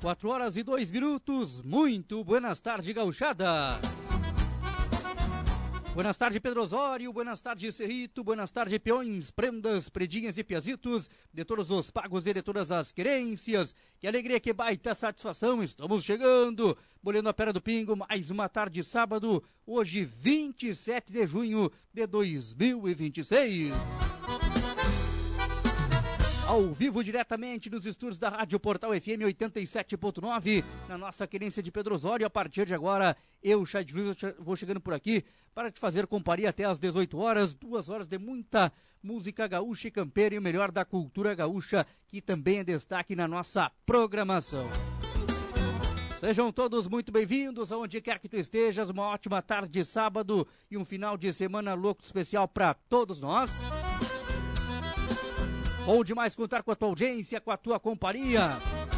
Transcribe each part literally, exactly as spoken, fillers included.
Quatro horas e dois minutos, muito buenas tardes, gauchada. Buenas tardes, Pedro Osório, buenas tardes, Cerrito, buenas tardes, peões, prendas, predinhas e piazitos, de todos os pagos e de todas as querências. Que alegria, que baita satisfação, estamos chegando, bolhando a pera do pingo, mais uma tarde de sábado, hoje vinte e sete de junho de dois mil e vinte e seis. Ao vivo, diretamente nos estúdios da Rádio Portal F M oitenta e sete ponto nove, na nossa querência de Pedro Osório. A partir de agora, eu, Chay de Luiz, vou chegando por aqui para te fazer companhia até às dezoito horas, duas horas de muita música gaúcha e campeira e o melhor da cultura gaúcha, que também é destaque na nossa programação. Sejam todos muito bem-vindos, aonde quer que tu estejas, uma ótima tarde de sábado e um final de semana louco especial para todos nós. Bom demais contar com a tua audiência, com a tua companhia.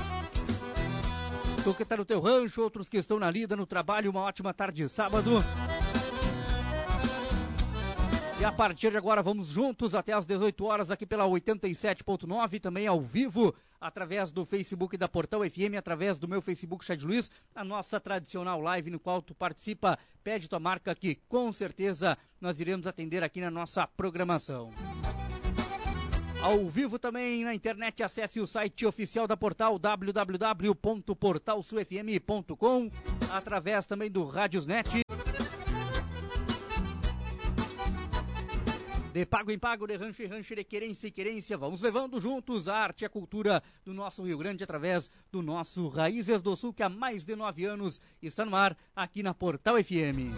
Tu que tá no teu rancho, outros que estão na lida, no trabalho, uma ótima tarde de sábado. E a partir de agora vamos juntos até às dezoito horas aqui pela oitenta e sete ponto nove, também ao vivo, através do Facebook da Portal F M, através do meu Facebook, Chay de Luiz, a nossa tradicional live no qual tu participa, pede tua marca que com certeza nós iremos atender aqui na nossa programação. Ao vivo também na internet, acesse o site oficial da Portal, w w w ponto portal sul f m ponto com, através também do Radiosnet. De pago em pago, de rancho em rancho, de querência em querência, vamos levando juntos a arte e a cultura do nosso Rio Grande através do nosso Raízes do Sul, que há mais de nove anos está no ar aqui na Portal F M.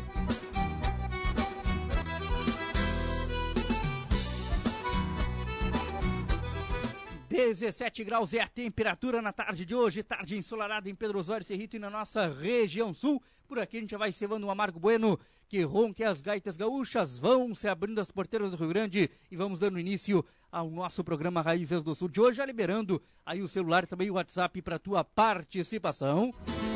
dezessete graus é a temperatura na tarde de hoje, tarde ensolarada em Pedro Osório, Cerrito e na nossa região sul. Por aqui a gente já vai cevando um amargo bueno, que ronque as gaitas gaúchas, vão se abrindo as porteiras do Rio Grande e vamos dando início ao nosso programa Raízes do Sul de hoje, já liberando aí o celular e também o WhatsApp para tua participação.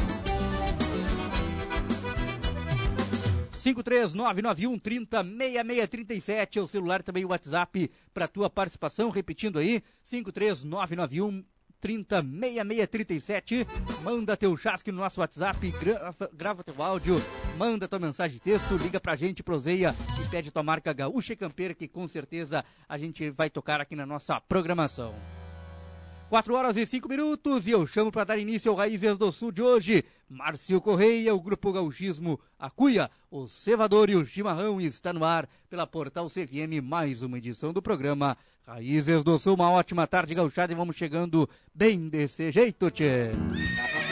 cinco três nove nove um trinta seis seis trinta sete é o celular, também o WhatsApp para tua participação, repetindo aí, cinco três nove nove um trinta seis seis trinta sete, manda teu chasque no nosso WhatsApp, grava, grava teu áudio, manda tua mensagem de texto, liga pra gente, proseia e pede tua marca gaúcha e campeira, que com certeza a gente vai tocar aqui na nossa programação. Quatro horas e cinco minutos e eu chamo para dar início ao Raízes do Sul de hoje. Márcio Correia, o Grupo Gauchismo, a Cuia, o Cevador e o Chimarrão está no ar pela Portal C F M, mais uma edição do programa Raízes do Sul. Uma ótima tarde gauchada e vamos chegando bem desse jeito, tchê.